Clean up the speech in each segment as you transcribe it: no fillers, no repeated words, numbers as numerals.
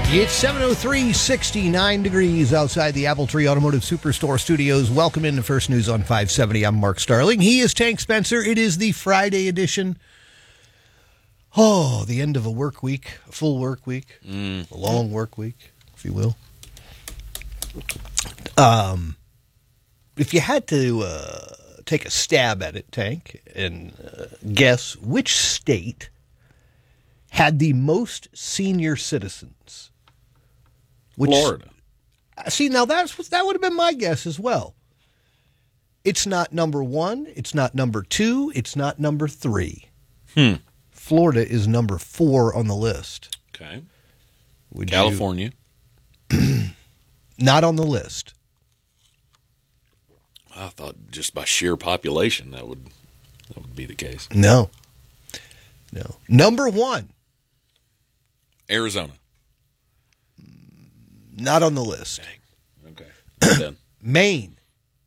It's 7:03, 69 degrees outside the Apple Tree Automotive Superstore studios. Welcome into First News on 570. I'm Mark Starling. He is Tank Spencer. It is the Friday edition. Oh, the end of a work week, a full work week, a long work week, if you will. If you had to take a stab at it, Tank, and guess which state had the most senior citizens? Florida. See, now that would have been my guess as well. It's not number one. It's not number two. It's not number three. Florida is number 4 on the list. Okay. Would California. Not on the list. I thought just by sheer population that would be the case. No. Number 1. Arizona. Not on the list. Dang. Okay. Done. Maine.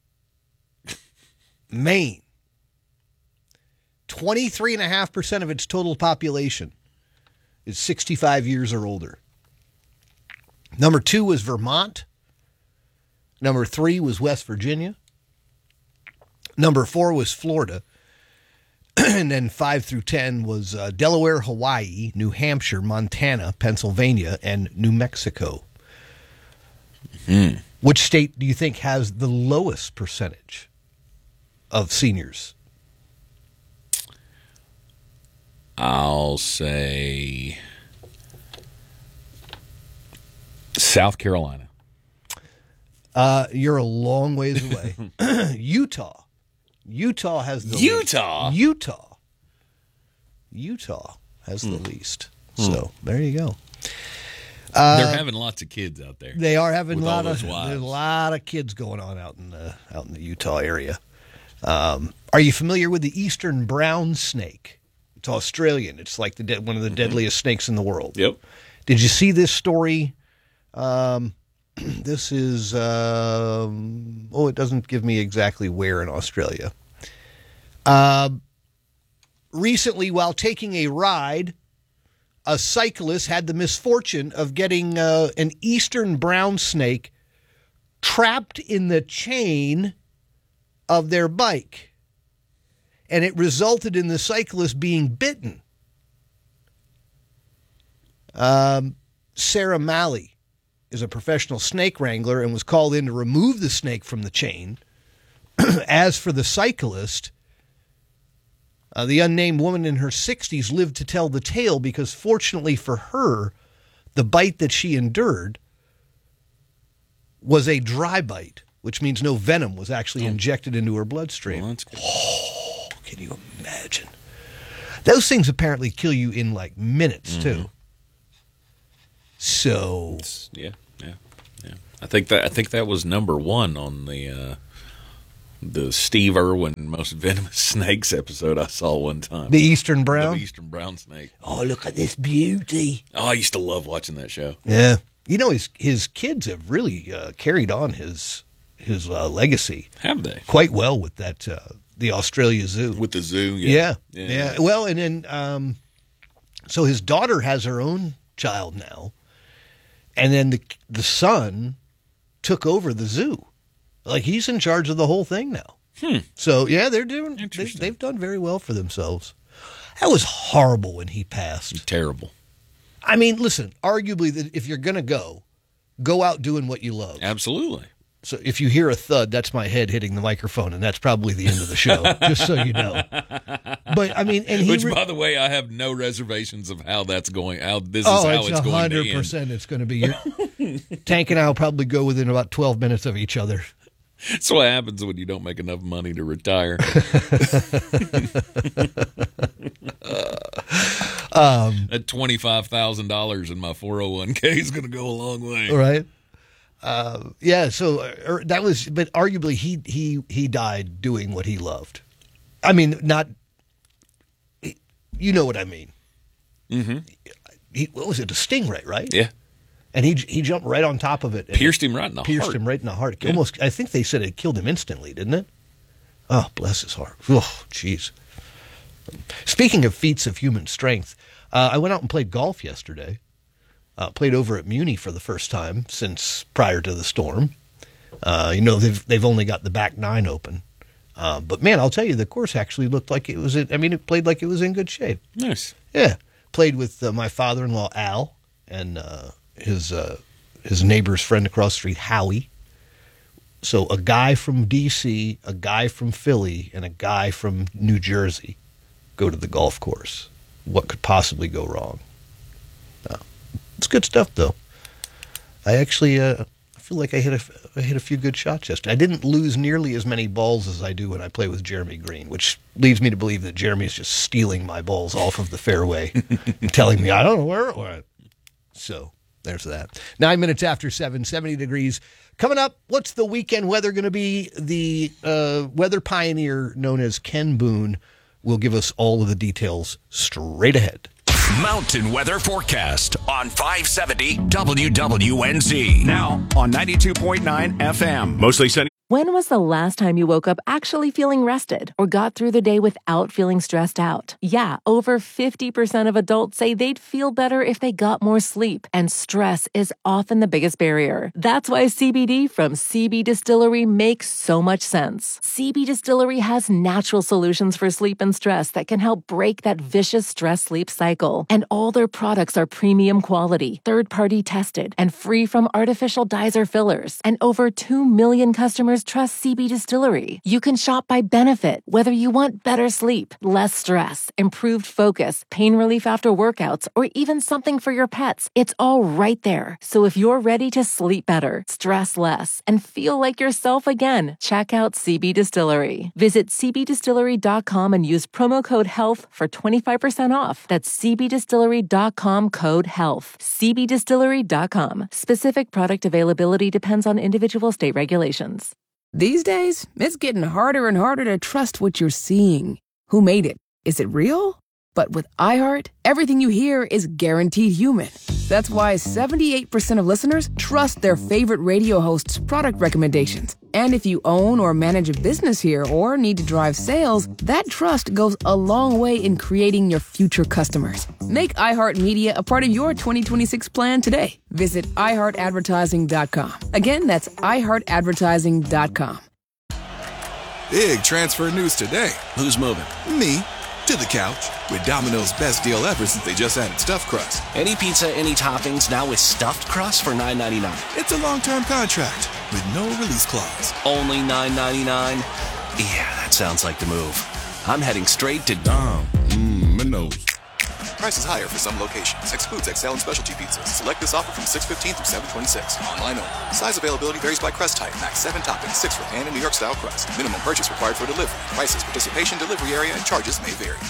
23.5% of its total population is 65 years or older. Number 2 was Vermont. Number 3 was West Virginia. Number 4 was Florida. And then 5 through 10 was Delaware, Hawaii, New Hampshire, Montana, Pennsylvania, and New Mexico. Which state do you think has the lowest percentage of seniors? I'll say South Carolina. You're a long ways away. Utah. Utah has the Utah? least. Utah has the least. So there you go. They're having lots of kids out there. They are having with a all lot of those wives. there's a lot of kids going on out in the Utah area. Are you familiar with the eastern brown snake? It's Australian. It's like one of the deadliest snakes in the world. Yep. Did you see this story? This is it doesn't give me exactly where in Australia. Recently, while taking a ride, a cyclist had the misfortune of getting an eastern brown snake trapped in the chain of their bike, and it resulted in the cyclist being bitten. Sarah Malley is a professional snake wrangler and was called in to remove the snake from the chain. As for the cyclist, the unnamed woman in her 60s lived to tell the tale because, fortunately for her, the bite that she endured was a dry bite, which means no venom was actually injected into her bloodstream. Well, that's good. Oh, can you imagine? Those things apparently kill you in like minutes, too. So Yeah. I think that was number 1 on the Steve Irwin Most Venomous Snakes episode I saw one time. the eastern brown. The eastern brown snake. Oh, look at this beauty. Oh, I used to love watching that show. Yeah. You know, his kids have really carried on his legacy Have they? quite well with that the Australia Zoo. With the zoo? Yeah. Well, and then so his daughter has her own child now, and then the son took over the zoo. Like, he's in charge of the whole thing now. So yeah, they've done very well for themselves. That was horrible when he passed. Terrible. I mean, listen, arguably, if you're going to go out doing what you love. Absolutely. So if you hear a thud, that's my head hitting the microphone, and that's probably the end of the show, just so you know. But, I mean, and Which, by the way, I have no reservations of how that's going. How it's going to end. 100% it's going to be. Tank and I will probably go within about 12 minutes of each other. That's what happens when you don't make enough money to retire. That $25,000 in my 401k is going to go a long way. Right? So that was, but arguably he died doing what he loved. I mean, not, you know what I mean. Mm-hmm. What was it, a stingray, right? Yeah. And he jumped right on top of it. Pierced him right in the heart. Pierced him right in the heart. Yeah. Almost, I think they said it killed him instantly, didn't it? Oh, bless his heart. Oh, jeez. Speaking of feats of human strength, I went out and played golf yesterday. Played over at Muni for the first time since prior to the storm. They've only got the back 9 open. But man, I'll tell you, the course actually looked like it played like it was in good shape. Nice. Yeah. Played with my father-in-law, Al, and his neighbor's friend across the street, Howie. So a guy from D.C., a guy from Philly, and a guy from New Jersey go to the golf course. What could possibly go wrong? It's good stuff, though. I actually feel like I hit a few good shots yesterday. I didn't lose nearly as many balls as I do when I play with Jeremy Green, which leads me to believe that Jeremy is just stealing my balls off of the fairway and telling me I don't know where it went. So there's that. 9 minutes after 7, 70 degrees. Coming up, what's the weekend weather going to be? The weather pioneer known as Ken Boone will give us all of the details straight ahead. Mountain Weather Forecast on 570 WWNZ. Now on 92.9 FM. Mostly sunny. When was the last time you woke up actually feeling rested or got through the day without feeling stressed out? Yeah, over 50% of adults say they'd feel better if they got more sleep, and stress is often the biggest barrier. That's why CBD from CB Distillery makes so much sense. CB Distillery has natural solutions for sleep and stress that can help break that vicious stress-sleep cycle. And all their products are premium quality, third-party tested, and free from artificial dyes or fillers. And over 2 million customers trust CB Distillery. You can shop by benefit, whether you want better sleep, less stress, improved focus, pain relief after workouts, or even something for your pets. It's all right there. So if you're ready to sleep better, stress less, and feel like yourself again, check out CB Distillery. Visit cbdistillery.com and use promo code HEALTH for 25% off. That's cbdistillery.com code HEALTH. cbdistillery.com. Specific product availability depends on individual state regulations. These days, it's getting harder and harder to trust what you're seeing. Who made it? Is it real? But with iHeart, everything you hear is guaranteed human. That's why 78% of listeners trust their favorite radio host's product recommendations. And if you own or manage a business here or need to drive sales, that trust goes a long way in creating your future customers. Make iHeartMedia a part of your 2026 plan today. Visit iHeartAdvertising.com. Again, that's iHeartAdvertising.com. Big transfer news today. Who's moving? Me. To the couch with Domino's best deal ever since they just added stuffed crust. Any pizza, any toppings, now with stuffed crust for $9.99. It's a long-term contract with no release clause. Only $9.99? Yeah, that sounds like the move. I'm heading straight to Domino's. Prices higher for some locations. Excludes XL and specialty pizzas. Select this offer from 6/15 through 7/26. Online only. Size availability varies by crust type. Max 7 toppings, 6 for pan and New York style crust. Minimum purchase required for delivery. Prices, participation, delivery area, and charges may vary.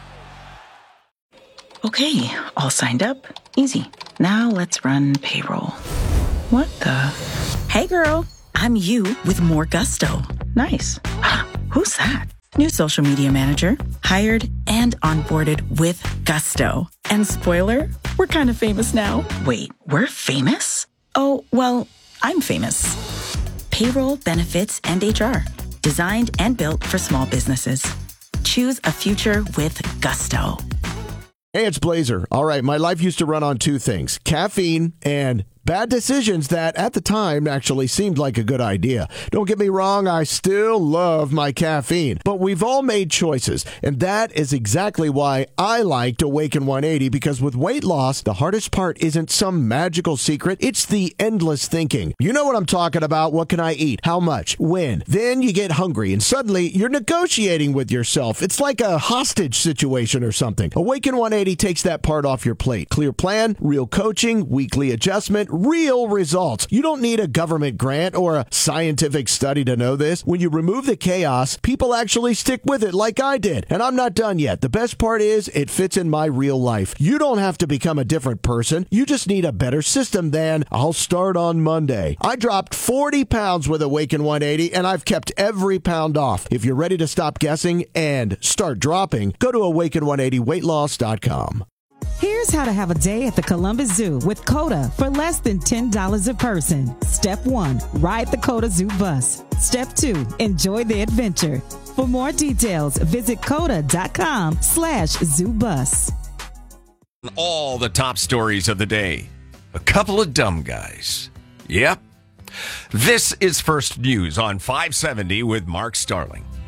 Okay, all signed up. Easy. Now let's run payroll. What the? Hey girl, I'm you with more gusto. Nice. Who's that? New social media manager, hired and onboarded with gusto. And spoiler, we're kind of famous now. Wait, we're famous? Oh, well, I'm famous. Payroll, benefits, and HR. Designed and built for small businesses. Choose a future with gusto. Hey, it's Blazer. All right, my life used to run on 2 things, caffeine and bad decisions that at the time actually seemed like a good idea. Don't get me wrong, I still love my caffeine, but we've all made choices, and that is exactly why I liked Awaken 180, because with weight loss, the hardest part isn't some magical secret, it's the endless thinking. You know what I'm talking about. What can I eat? How much? When? Then you get hungry, and suddenly you're negotiating with yourself. It's like a hostage situation or something. Awaken 180 takes that part off your plate. Clear plan, real coaching, weekly adjustment, real results. You don't need a government grant or a scientific study to know this. When you remove the chaos, people actually stick with it like I did. And I'm not done yet. The best part is it fits in my real life. You don't have to become a different person. You just need a better system than I'll start on Monday. I dropped 40 pounds with Awaken 180 and I've kept every pound off. If you're ready to stop guessing and start dropping, go to awaken180weightloss.com. Here's how to have a day at the Columbus Zoo with COTA for less than $10 a person. Step 1, ride the COTA Zoo bus. Step 2, enjoy the adventure. For more details, visit COTA.com/zoobus. All the top stories of the day. A couple of dumb guys. Yep. This is First News on 570 with Mark Starling.